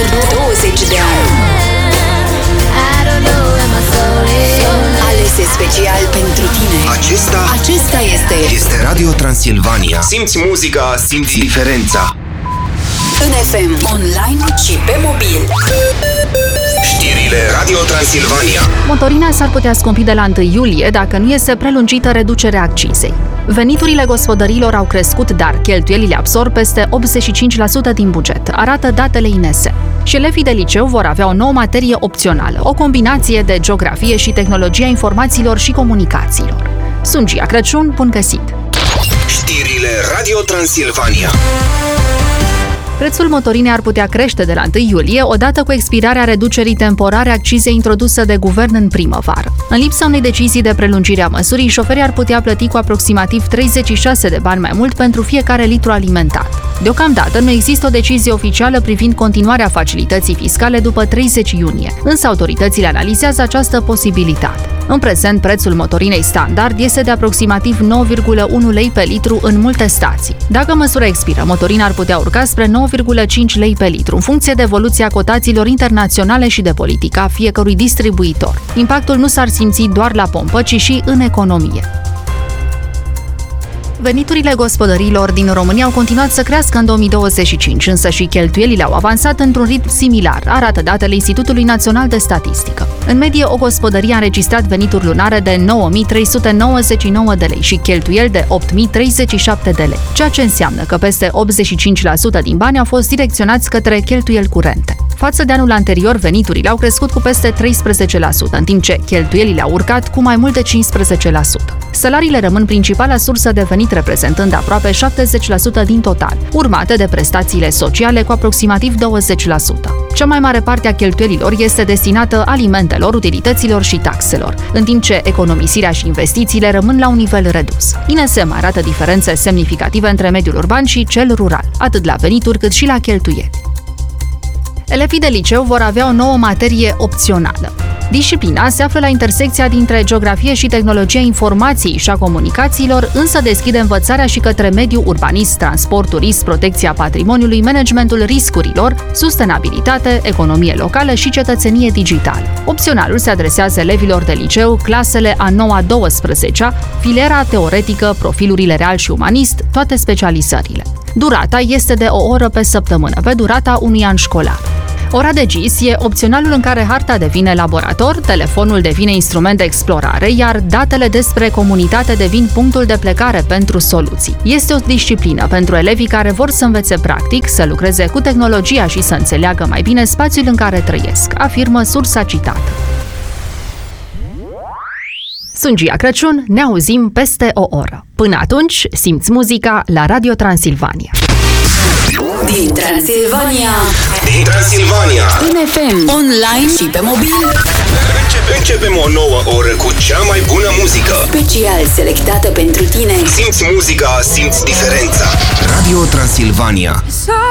20 de ani. Alese special pentru tine. Acesta este Radio Transilvania. Simți muzica, simți diferența. în FM, online și pe mobil. Știrile Radio Transilvania. Motorina s-ar putea scumpi de la 1 iulie dacă nu este prelungită reducerea accizei. Veniturile gospodăriilor au crescut, dar cheltuielile absorb peste 85% din buget, arată datele INS. Și elevii de liceu vor avea o nouă materie opțională, o combinație de geografie și tehnologia informațiilor și comunicațiilor. Sunt Gia Crăciun, bun găsit! Știrile Radio Transilvania. Prețul motorinei ar putea crește de la 1 iulie, odată cu expirarea reducerii temporare a accizei introdusă de guvern în primăvară. În lipsa unei decizii de prelungire a măsurii, șoferii ar putea plăti cu aproximativ 36 de bani mai mult pentru fiecare litru alimentat. Deocamdată nu există o decizie oficială privind continuarea facilității fiscale după 30 iunie, însă autoritățile analizează această posibilitate. În prezent, prețul motorinei standard este de aproximativ 9,1 lei pe litru în multe stații. Dacă măsura expiră, motorina ar putea urca spre 9,5 lei pe litru, în funcție de evoluția cotațiilor internaționale și de politica fiecărui distribuitor. Impactul nu s-ar simți doar la pompă, ci și în economie. Veniturile gospodăriilor din România au continuat să crească în 2025, însă și cheltuielile au avansat într-un ritm similar, arată datele Institutului Național de Statistică. În medie, o gospodărie a înregistrat venituri lunare de 9.399 de lei și cheltuieli de 8.037 de lei, ceea ce înseamnă că peste 85% din bani au fost direcționați către cheltuieli curente. Față de anul anterior, veniturile au crescut cu peste 13%, în timp ce cheltuielile au urcat cu mai mult de 15%. Salariile rămân principala sursă de venit, reprezentând aproape 70% din total, urmate de prestațiile sociale cu aproximativ 20%. Cea mai mare parte a cheltuielilor este destinată alimentelor, utilităților și taxelor, în timp ce economisirea și investițiile rămân la un nivel redus. INS arată diferențe semnificative între mediul urban și cel rural, atât la venituri cât și la cheltuieli. Elevii de liceu vor avea o nouă materie opțională. Disciplina se află la intersecția dintre geografie și tehnologia informației și a comunicațiilor, însă deschide învățarea și către mediul urbanist, transport, turism, protecția patrimoniului, managementul riscurilor, sustenabilitate, economie locală și cetățenie digitală. Opționalul se adresează elevilor de liceu, clasele a 9-a 12-a, filiera teoretică, profilurile real și umanist, toate specializările. Durata este de o oră pe săptămână, pe durata unui an școlar. Ora de GIS e opționalul în care harta devine laborator, telefonul devine instrument de explorare, iar datele despre comunitate devin punctul de plecare pentru soluții. Este o disciplină pentru elevii care vor să învețe practic, să lucreze cu tehnologia și să înțeleagă mai bine spațiul în care trăiesc, afirmă sursa citată. Sunt Gia Crăciun, ne auzim peste o oră. Până atunci, simți muzica la Radio Transilvania. Din Transilvania. În FM, online și pe mobil. Începem o nouă oră cu cea mai bună muzică. Special selectată pentru tine. Simți muzica, simți diferența. Radio Transilvania.